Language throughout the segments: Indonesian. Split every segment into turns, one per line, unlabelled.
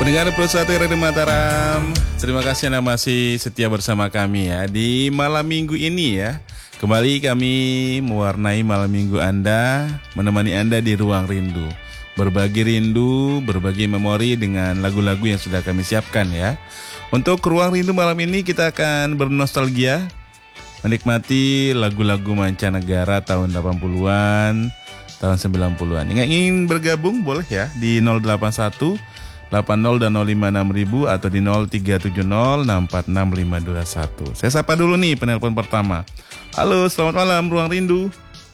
Pendengar Pro 1 Radio Mataram, terima kasih Anda masih setia bersama kami ya di malam minggu ini ya. Kembali kami mewarnai malam minggu Anda, menemani Anda di Ruang Rindu. Berbagi rindu, berbagi memori dengan lagu-lagu yang sudah kami siapkan ya. Untuk Ruang Rindu malam ini kita akan bernostalgia, menikmati lagu-lagu mancanegara tahun 80-an, tahun 90-an. Yang ingin bergabung boleh ya di 081 80 dan 056000 atau di 0370 646 521. Saya sapa dulu nih penelpon pertama. Halo, selamat malam Ruang Rindu.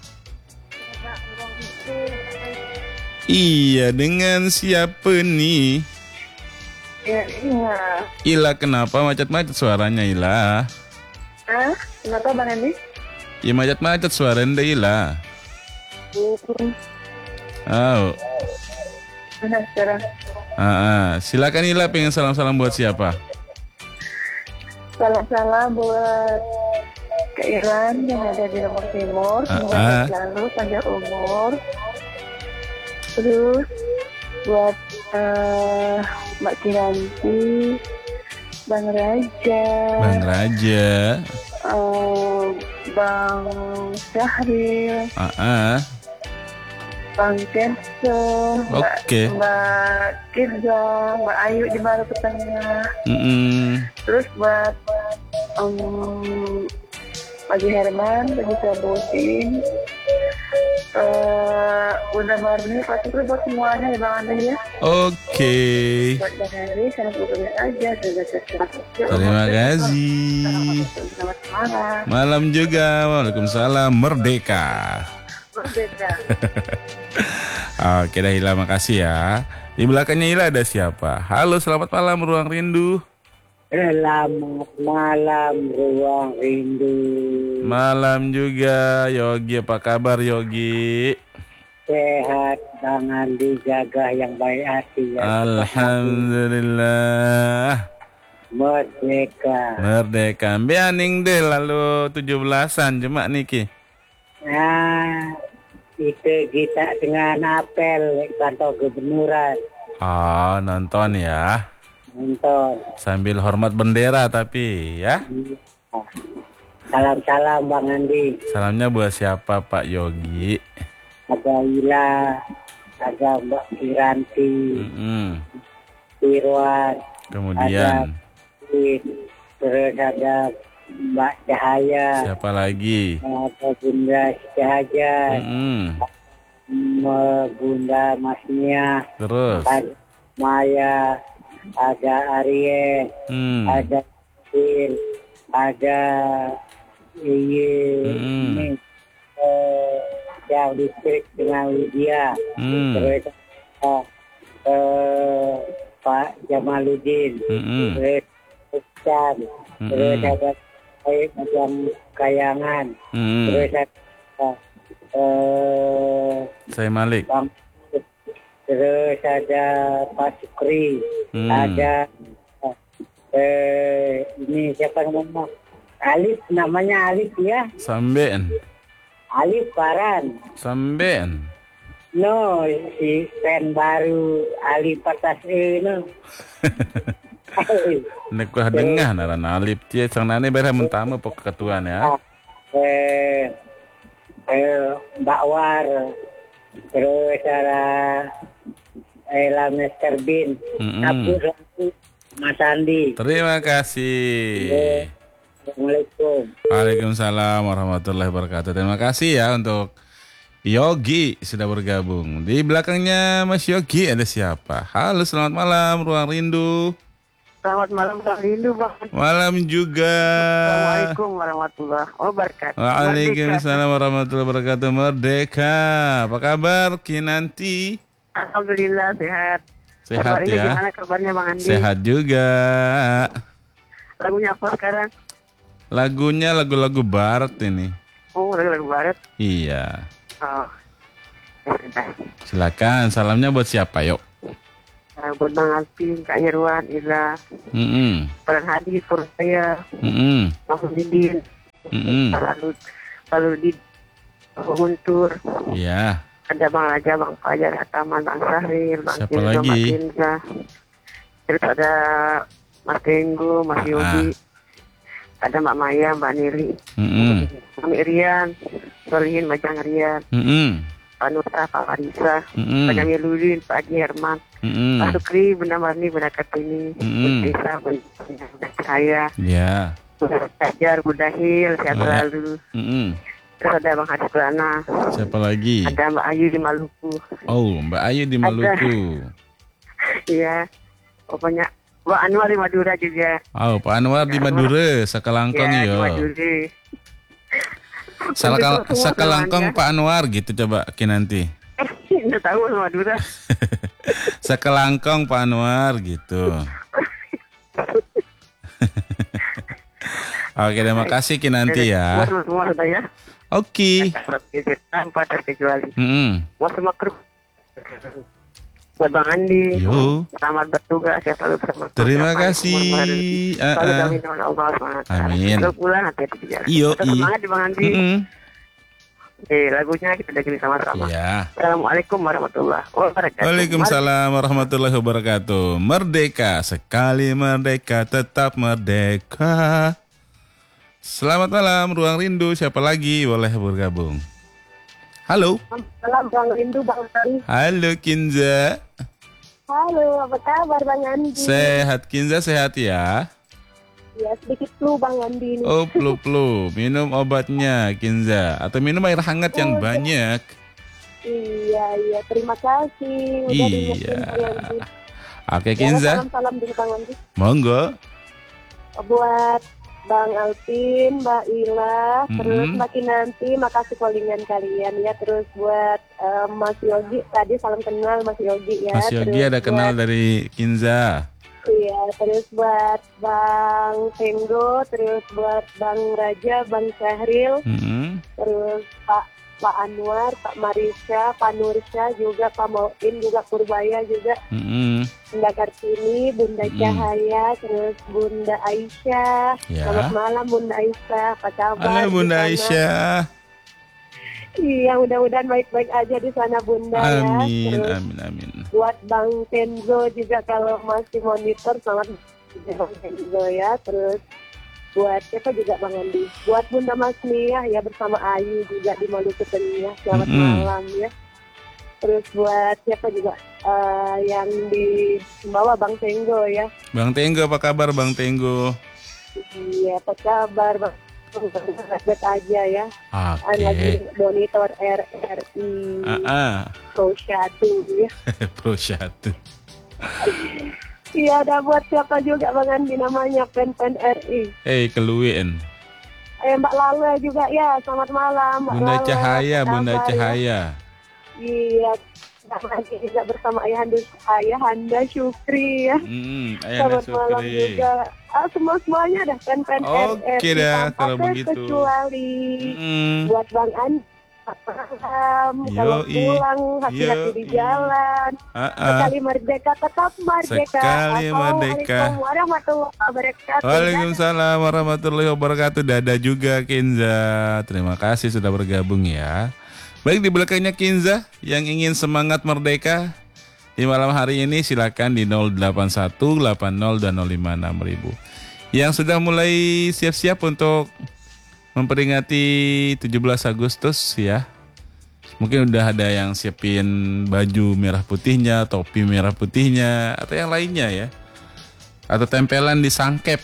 Iya, dengan siapa nih?
Ya, iya.
Ila, kenapa macet-macet suaranya Ila?
Hah? Kenapa Bang Andi?
Ya macet-macet suara Anda Ila. Oh.
Mana sekarang?
Silakan Ila, pengen salam-salam buat siapa?
Salam-salam buat Kak Iran yang ada di Lombok Timur. Semoga selalu panjang umur. Terus buat Mbak Kinanti, Bang Raja, Bang Syahril, Bang Kenso, Mbak Kirza, Mbak Ayu di Baru Tengah. Terus buat Pak Herman, Pak Sabutin, Bunda Marni, Pak Syukur, buat semuanya ya Bang Andi ya.
Oke.
Buat Bang Andi, saya berterima aja.
Terima kasih.
Selamat malam.
Malam juga. Waalaikumsalam. Merdeka. Oke dah Ila, makasih ya. Di belakangnya Ila ada siapa? Halo, selamat malam Ruang Rindu.
Selamat malam Ruang Rindu.
Malam juga Yogi, apa kabar Yogi?
Sehat, Bang Andi, jaga yang baik hati ya.
Alhamdulillah. Merdeka. Bianing deh lalu 17-an cuma niki.
Nah, itu kita dengan apel kantor gubernuran.
Oh, nonton ya.
Nonton.
Sambil hormat bendera tapi ya.
Salam-salam Bang Andi.
Salamnya buat siapa Pak Yogi?
Ada Ila, ada Mbak Kiranti, Irwan,
kemudian
ada terus ada Mbak Cahaya.
Siapa lagi?
Ada Bunda Cahaya. Bunda Masnia.
Terus
Ada Maya, ada Arye, ada Sil, ada ini yang distrik dengan Lydia. Terus Pak Jamaluddin. Terus Ustaz. Terus ada Macam Kayangan. Terus
saya Malik.
Terus ada Pak Sukri. Ada ini siapa namanya? Alif, namanya Alif ya.
Samben.
Alif Paran.
Samben.
No, si fan baru Alif Patas no.
Nek kau dengar naran Alif dia sanane berha mentama pok ketuan ya.
Mbak War. Terus ada Mr. Bin. Mas Andi.
Terima kasih.
Assalamualaikum.
Waalaikumsalam warahmatullahi wabarakatuh. Terima kasih ya untuk Yogi sudah bergabung. Di belakangnya Mas Yogi ada siapa? Halo, selamat malam Ruang Rindu.
Selamat malam Ruang Rindu Bang.
Malam juga.
Assalamualaikum warahmatullahi wabarakatuh.
Waalaikumsalam warahmatullahi wabarakatuh. Merdeka. Apa kabar Kinanti?
Alhamdulillah sehat.
Sehat ya.
Gimana kabarnya Bang Andi?
Sehat juga.
Lagunya apa sekarang?
Lagunya lagu-lagu barat ini.
Oh, lagu-lagu barat.
Iya.
Oh.
Silakan, salamnya buat siapa yuk?
Buat Bang Alvin, Kak Irwan, Ila, Peran Hadi, Furaya, Mahmud Didin, lalu di Guntur.
Iya.
Ada Bang Raja, Bang Fajar, Ataman, Bang Syahril, Bang
siapa
Kinzo,
lagi?
Bang Kinza. Terus ada Mas Tenggo, Mas Yogi, ada Mbak Maya, Mbak Nili, Mami Rian, Solihin, Majang Rian, Pak Nusa, Pak Farisa, Pak Jamiludin, Pak Haji Herman, Pak Sukri, Bunda Marni, Bunda Kartini, Bunda Desa, Bunda Cahaya, Bunda Kajar, Bunda Hil, sehat selalu. Terus ada Bang Haji Kulana.
Siapa lagi?
Ada Mbak Ayu di Maluku.
Oh, Mbak Ayu di Maluku.
Iya, pokoknya Pak Anwar di Madura juga.
Oh, Pak Anwar di Madura, Sakalangkong
ya.
Yo. Sakalangkong Pak Anwar gitu coba nanti.
Nggak tahu Madura.
Sakalangkong Pak Anwar gitu. Oke, terima kasih Kinanti ya.
Semua sudah ya.
Oke.
Tanpa terkecuali. Mau semua kru. Buat Bang Andi.
Yo.
Selamat bertugas ya, selalu bersama.
Terima kasih.
Selalu kami dengan Allah SWT.
Amin.
Selalu pulang hati-hati di jalan.
Iyo.
Semangat di Bang Andi. Oke, lagunya kita dengerin sama-sama.
Ya.
Assalamualaikum warahmatullahi wabarakatuh.
Waalaikumsalam warahmatullahi wabarakatuh. Merdeka, sekali merdeka, tetap merdeka. Selamat malam, Ruang Rindu. Siapa lagi boleh bergabung? Halo.
Salam Ruang Rindu, Bang Andi.
Halo Kinza.
Halo, apa kabar Bang Andi?
Sehat Kinza, sehat ya?
Ya, sedikit flu Bang Andi ini.
Oh, flu. Minum obatnya Kinza. Atau minum air hangat yang banyak.
Iya, terima kasih. Udah
iya. Oke Kinza.
Salam dari Bang Andi.
Monggo.
Buat Bang Alvin, Mbak Ila, terus Mbak Kinanti, makasih callingan kalian ya. Terus buat Mas Yogi, tadi salam kenal Mas Yogi ya.
Mas Yogi
terus
ada kenal dari Kinza.
Iya, terus buat Bang Tenggo, terus buat Bang Raja, Bang Syahril, terus Pak Anwar, Pak Marisha, Pak Nursha, juga Pak Mauin, juga Purbaya juga, Bunda Kartini, Bunda Cahaya, terus Bunda Aisyah. Selamat malam Bunda Aisyah, apa kabar?
Halo Bunda Aisyah.
Iya, mudah-mudahan baik-baik aja di sana Bunda.
Amin,
ya.
amin.
Buat Bang Tenzo juga kalau masih monitor, selamat Bang Tenzo ya. Terus buat siapa juga Bang Andi. Buat Bunda Masniah ya bersama Ayu juga di Maluku Tengah. Selamat malam ya. Terus buat siapa juga yang di bawah Bang Tenggo ya.
Bang Tenggo, apa kabar Bang Tenggo?
Iya, apa kabar Bang? Baik aja ya.
Oke.
Lagi monitor RRI Pro 1 ya.
Pro 1.
Iya, ada buat siapa juga Bang Andi namanya pen RI.
Keluin.
Mbak Lala juga ya, selamat malam Mbak
Bunda
Lala.
Cahaya, Bunda Cahaya.
Iya, Bang Andi juga bersama Ayahanda Syukri ya.
Ayahanda
Selamat malam
Syukri.
juga. Semuanya dah pen
Oke dah, kalau begitu.
Kecuali buat Bang Andi. Kalau pulang hati-hati di jalan. Sekali merdeka tetap merdeka.
Sekali merdeka.
Assalamualaikum warahmatullahi wabarakatuh.
Waalaikumsalam warahmatullahi wabarakatuh. Dada juga Kinza. Terima kasih sudah bergabung ya. Baik, di belakangnya Kinza yang ingin semangat merdeka di malam hari ini silakan di 08180 yang sudah mulai siap-siap untuk memperingati 17 Agustus ya. Mungkin udah ada yang siapin baju merah putihnya, topi merah putihnya, atau yang lainnya ya. Atau tempelan di sangkep.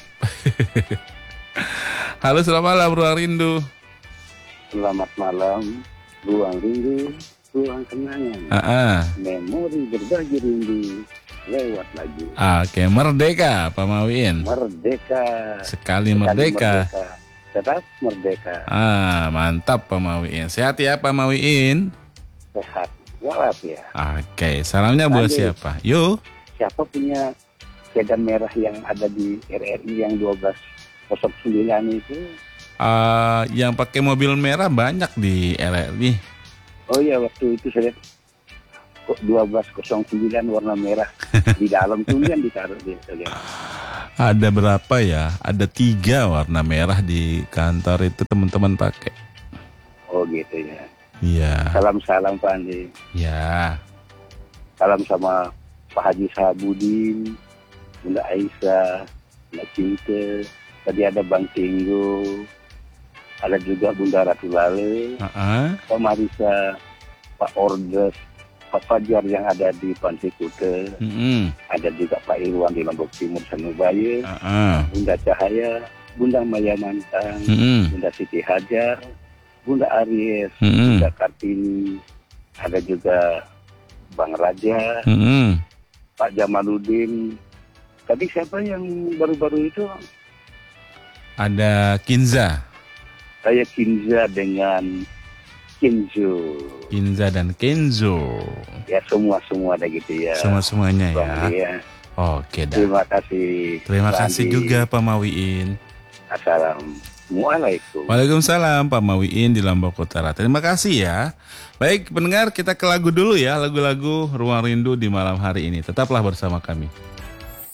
Halo, selamat malam Ruang Rindu.
Selamat malam Ruang Rindu, Ruang Kenangan. Memori berbagi rindu lewat lagu.
Oke, merdeka Pak Mawin.
Merdeka.
Sekali merdeka.
Tetap merdeka.
Mantap Pak Mawin. Sehat ya Pak Mawin?
Sehat walafiat.
Oke, salamnya buat siapa? Yuk.
Siapa punya sedan merah yang ada di RRI yang 1209 itu?
Yang pakai mobil merah banyak di RRI.
Oh iya, waktu itu saya lihat 1209 warna merah di dalam tulisan ditaruh dia.
Ada berapa ya? Ada 3 warna merah di kantor itu teman-teman pakai.
Oh gitu ya.
Iya.
Salam-salam Pak Andi.
Ya.
Salam sama Pak Haji Sahabudin, Bunda Aisyah, Bunda Cinta, tadi ada Bang Tenggo, ada juga Bunda Ratu Lale, Pak Marisa, Pak Ordes, Pak Fajar yang ada di Pantai Kuta, ada juga Pak Irwan di Lombok Timur Sanubaya, Bunda Cahaya, Bunda Maya Mantang, Bunda Siti Hajar, Bunda Aries, Bunda Kartini, ada juga Bang Raja, Pak Jamaludin. Tadi siapa yang baru-baru itu?
Ada Kinza.
Saya Kinza dengan Kenzo.
Kinza dan Kenzo.
Ya semua ada gitu ya.
Semuanya ya.
Ya.
Oke dah.
Terima kasih.
Terima kasih juga Pak Mawiin.
Assalamualaikum.
Waalaikumsalam Pak Mawiin di Lombok Utara. Terima kasih ya. Baik pendengar, kita ke lagu dulu ya. Lagu-lagu Ruang Rindu di malam hari ini. Tetaplah bersama kami.